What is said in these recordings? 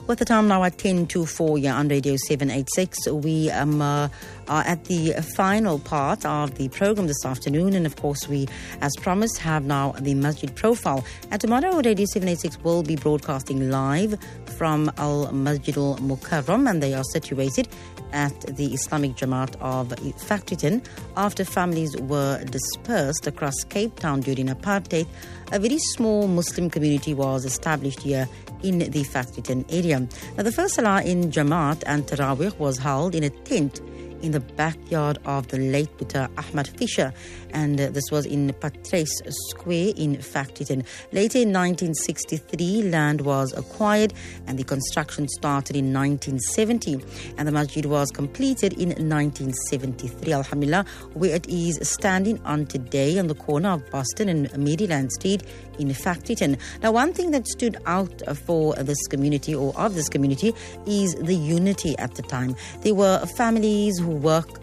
With the time now at 10 to 4 here on Radio 786, we are at the final part of the program this afternoon. And of course, we, as promised, have now the Masjid profile. And tomorrow, Radio 786 will be broadcasting live from Al Masjid Al Mukarram, and they are situated at the Islamic Jamaat of Factoryton. After families were dispersed across Cape Town during apartheid, a very small Muslim community was established here in the Factoryton area. Now, the first Salah in Jamaat and Taraweeh was held in a tent in the backyard of the late Buta Ahmad Fisher, and this was in Patrace Square in Factoryton. Later in 1963, land was acquired and the construction started in 1970, and the masjid was completed in 1973. Alhamdulillah, where it is standing on today on the corner of Boston and Maryland Street in Factoryton. Now, one thing that stood out for this community, or of this community, is the unity at the time. There were families who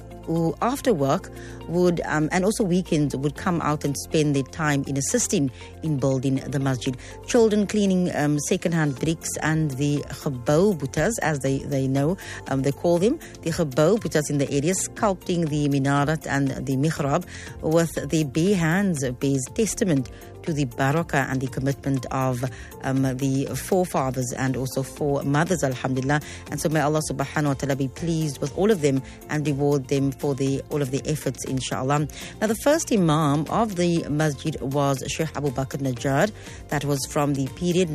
after work would and also weekends would come out and spend their time in assisting in building the masjid. Children cleaning second-hand bricks, and the khabou butas, as they know, they call them, the khabou butas in the area, sculpting the minarat and the mihrab with their bare hands bears testament to the barakah and the commitment of the forefathers and also foremothers, alhamdulillah. And so may Allah subhanahu wa ta'ala be pleased with all of them and reward them for all of their efforts, inshallah. Now, the first imam of the masjid was Sheikh Abu Bakr Najjar. That was from the period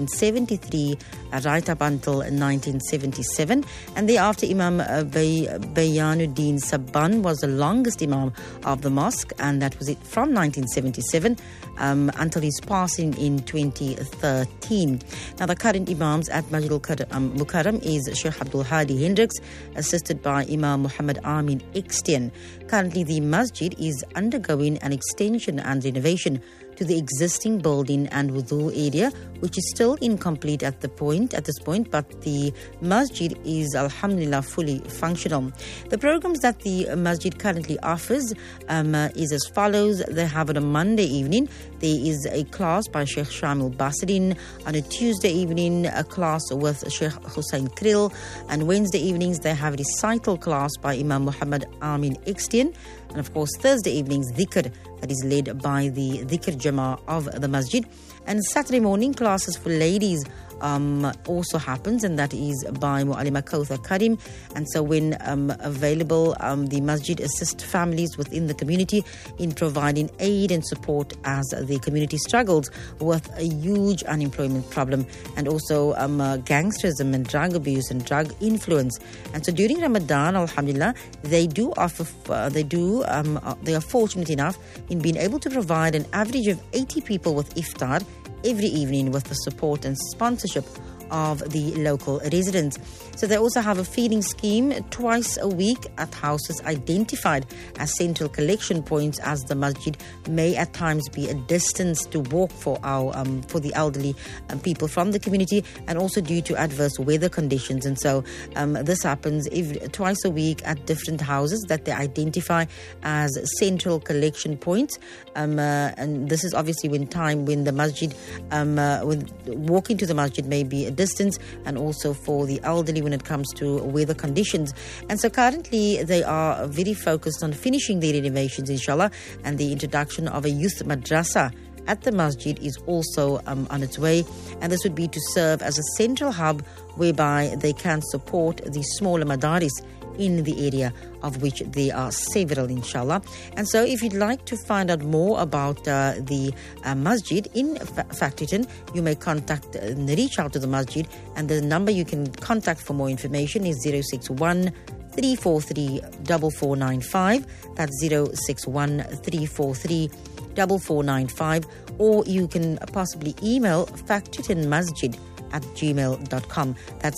1973 right up until 1977. And thereafter, Imam Bayanuddin Sabban was the longest imam of the mosque, and that was it from 1977 until his passing in 2013. Now, the current imams at Masjid Al-Mukarram is Sheikh Abdul Hadi Hendricks, assisted by Imam Muhammad Amin Extian. Currently, the masjid is undergoing an extension and renovation to the existing building and wudu area, which is still incomplete at this point, but the masjid is, alhamdulillah, fully functional. The programs that the masjid currently offers is as follows. They have on a Monday evening, there is a class by Sheikh Shamil Basrin. On a Tuesday evening, a class with Sheikh Hussein Krill. And Wednesday evenings, they have a recital class by Imam Muhammad Amin Extian. And of course, Thursday evenings, dhikr, that is led by the dhikr Jama of the masjid. And Saturday morning classes for ladies also happens, and that is by Mu'allima Kawthar Karim. And so when available, the masjid assists families within the community in providing aid and support as the community struggles with a huge unemployment problem and also gangsterism and drug abuse and drug influence. And so during Ramadan, alhamdulillah, they are fortunate enough in being able to provide an average of 80 people with iftar every evening with the support and sponsorship of the local residents. So they also have a feeding scheme twice a week at houses identified as central collection points, as the masjid may at times be a distance to walk for the elderly people from the community, and also due to adverse weather conditions. And so this happens twice a week at different houses that they identify as central collection points. And this is obviously when the masjid, when walking to the masjid may be a distance, and also for the elderly when it comes to weather conditions. And so currently they are very focused on finishing their renovations, inshallah, and the introduction of a youth madrasa at the masjid is also on its way. And this would be to serve as a central hub whereby they can support the smaller madaris in the area, of which there are several, inshallah. And so if you'd like to find out more about the masjid in Factoryton, you may reach out to the masjid, and the number you can contact for more information is 061 343 4495. That's 061 343 4495. Or you can possibly email factorytonmasjid@gmail.com. That's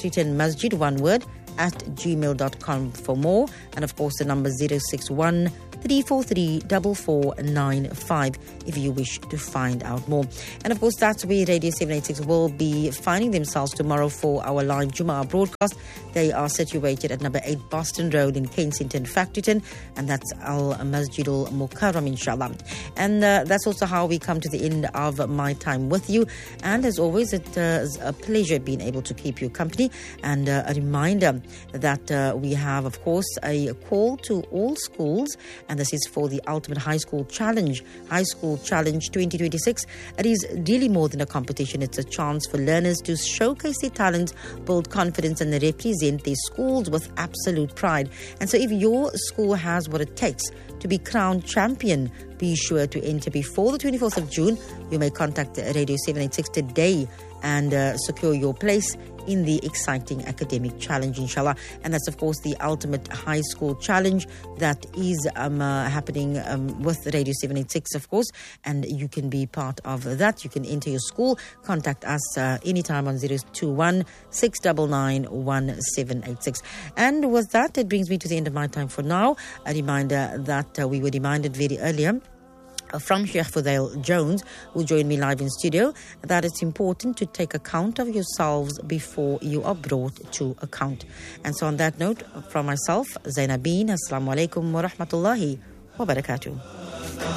factorytonmasjid, one word, @gmail.com for more. And of course, the number 061 343-4495 if you wish to find out more. And of course, that's where Radio 786 will be finding themselves tomorrow for our live Jummah broadcast. They are situated at number 8 Boston Road in Kensington, Factoryton, and that's Al Masjidul Mukarram, inshallah. And that's also how we come to the end of my time with you. And as always, it is a pleasure being able to keep you company. And a reminder that we have, of course, a call to all schools, and this is for the Ultimate High School Challenge 2026. It is really more than a competition. It's a chance for learners to showcase their talents, build confidence, and represent their schools with absolute pride. And so if your school has what it takes to be crowned champion, be sure to enter before the 24th of June. You may contact Radio 786 today and secure your place in the exciting academic challenge, inshallah. And that's, of course, the Ultimate High School Challenge that is happening with Radio 786, of course. And you can be part of that. You can enter your school. Contact us anytime on 021-699-1786. And with that, it brings me to the end of my time for now. A reminder that we were reminded very earlier from Sheikh Fudail Jones, who joined me live in studio, that it's important to take account of yourselves before you are brought to account. And so on that note, from myself, Zainabeen, Assalamu alaikum wa rahmatullahi wa barakatuh.